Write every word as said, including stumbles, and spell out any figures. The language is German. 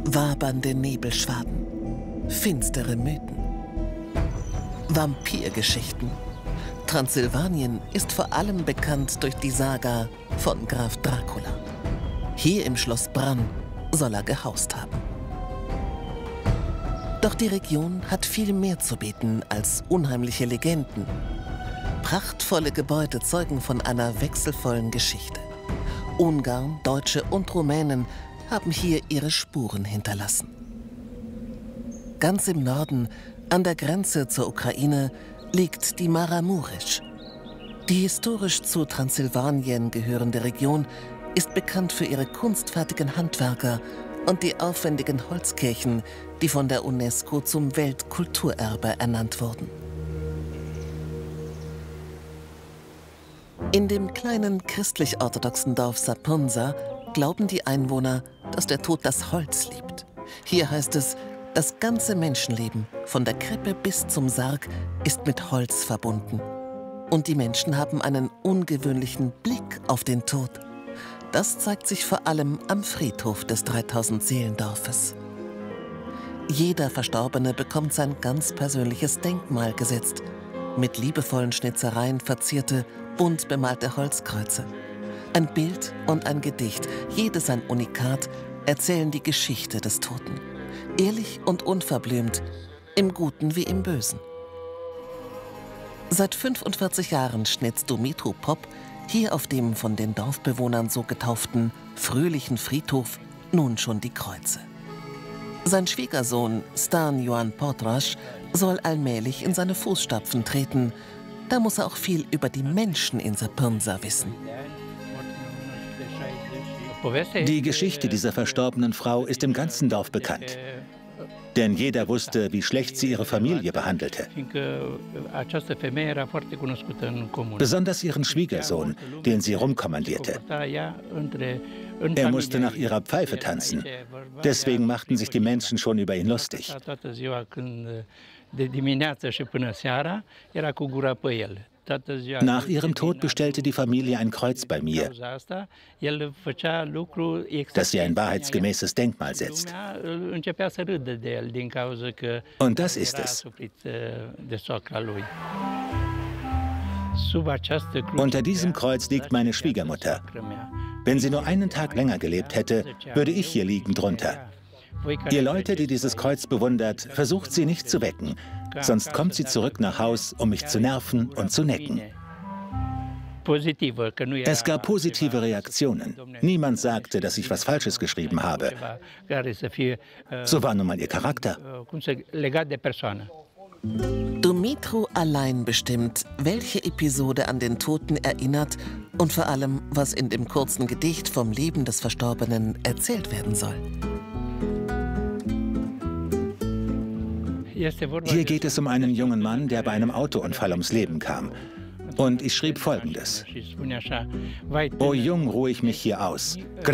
Wabernde Nebelschwaden, finstere Mythen, Vampirgeschichten. Transsilvanien ist vor allem bekannt durch die Saga von Graf Dracula. Hier im Schloss Bran soll er gehaust haben. Doch die Region hat viel mehr zu bieten als unheimliche Legenden. Prachtvolle Gebäude zeugen von einer wechselvollen Geschichte. Ungarn, Deutsche und Rumänen haben hier ihre Spuren hinterlassen. Ganz im Norden, an der Grenze zur Ukraine, liegt die Maramuresch. Die historisch zu Transsilvanien gehörende Region ist bekannt für ihre kunstfertigen Handwerker und die aufwendigen Holzkirchen, die von der UNESCO zum Weltkulturerbe ernannt wurden. In dem kleinen christlich-orthodoxen Dorf Sapunsa glauben die Einwohner, dass der Tod das Holz liebt. Hier heißt es, das ganze Menschenleben, von der Krippe bis zum Sarg, ist mit Holz verbunden. Und die Menschen haben einen ungewöhnlichen Blick auf den Tod. Das zeigt sich vor allem am Friedhof des dreitausend-Seelendorfes. Jeder Verstorbene bekommt sein ganz persönliches Denkmal gesetzt, mit liebevollen Schnitzereien verzierte, bunt bemalte Holzkreuze. Ein Bild und ein Gedicht, jedes ein Unikat, erzählen die Geschichte des Toten. Ehrlich und unverblümt, im Guten wie im Bösen. Seit fünfundvierzig Jahren schnitzt Dumitru Pop hier auf dem von den Dorfbewohnern so getauften fröhlichen Friedhof nun schon die Kreuze. Sein Schwiegersohn Stan Joan Potrasch soll allmählich in seine Fußstapfen treten. Da muss er auch viel über die Menschen in Sapunsa wissen. Die Geschichte dieser verstorbenen Frau ist im ganzen Dorf bekannt. Denn jeder wusste, wie schlecht sie ihre Familie behandelte. Besonders ihren Schwiegersohn, den sie rumkommandierte. Er musste nach ihrer Pfeife tanzen. Deswegen machten sich die Menschen schon über ihn lustig. Nach ihrem Tod bestellte die Familie ein Kreuz bei mir, das sie ein wahrheitsgemäßes Denkmal setzt. Und das ist es. Unter diesem Kreuz liegt meine Schwiegermutter. Wenn sie nur einen Tag länger gelebt hätte, würde ich hier liegen drunter. Ihr Leute, die dieses Kreuz bewundert, versucht sie nicht zu wecken, sonst kommt sie zurück nach Haus, um mich zu nerven und zu necken. Es gab positive Reaktionen. Niemand sagte, dass ich was Falsches geschrieben habe. So war nun mal ihr Charakter. Dumitru allein bestimmt, welche Episode an den Toten erinnert und vor allem, was in dem kurzen Gedicht vom Leben des Verstorbenen erzählt werden soll. Hier geht es um einen jungen Mann, der bei einem Autounfall ums Leben kam. Und ich schrieb Folgendes: O jung ruhe ich mich hier aus.